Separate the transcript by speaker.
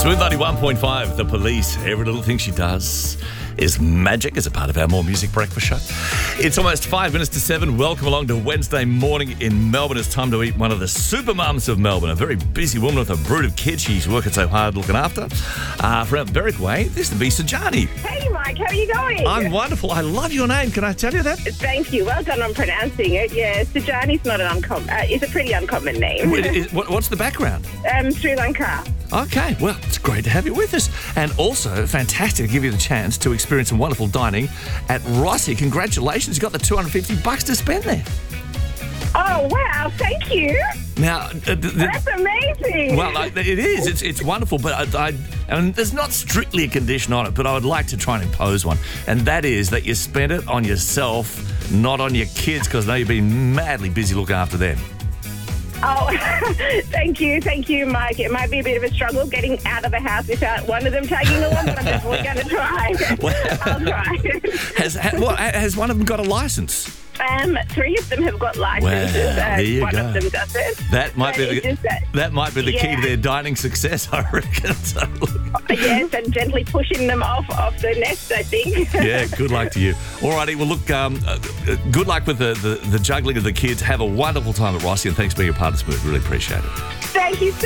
Speaker 1: Smooth 91.5, The Police. Every little thing she does is magic as a part of our More Music Breakfast show. It's almost 5 minutes to 7. Welcome along to Wednesday morning in Melbourne. It's time to eat one of the super mums of Melbourne, a very busy woman with a brood of kids she's working so hard looking after. From Berwick Way, this is Sajani.
Speaker 2: Hey, Mike, how are you going?
Speaker 1: I'm wonderful. I love your name. Can I tell you that?
Speaker 2: Thank you. Well done on pronouncing it. Yeah, Sajani's not an uncommon. It's a pretty uncommon name.
Speaker 1: What's the background?
Speaker 2: Sri Lanka.
Speaker 1: Okay, well, it's great to have you with us. And also, fantastic to give you the chance to experience some wonderful dining at Rossi. Congratulations, you got the $250 to spend there.
Speaker 2: Oh, wow, thank you.
Speaker 1: Now,
Speaker 2: that's amazing.
Speaker 1: Well, it is. It's wonderful, but and there's not strictly a condition on it, but I would like to try and impose one, and that is that you spend it on yourself, not on your kids, because I know you've been madly busy looking after them.
Speaker 2: Oh, thank you, Mike. It might be a bit of a struggle getting out of the house without one of them tagging along, but I'm definitely going to try. I'll try.
Speaker 1: Has one of them got a license?
Speaker 2: 3 of them have got licenses.
Speaker 1: Wow, there you
Speaker 2: one
Speaker 1: go.
Speaker 2: of them doesn't.
Speaker 1: That might be the key to their dining success, I reckon.
Speaker 2: Yes, and gently pushing them off the nest, I think.
Speaker 1: Yeah, good luck to you. All righty, well, look, good luck with the juggling of the kids. Have a wonderful time at Rossi, and thanks for being a part of Smooth. Really appreciate it.
Speaker 2: Thank you so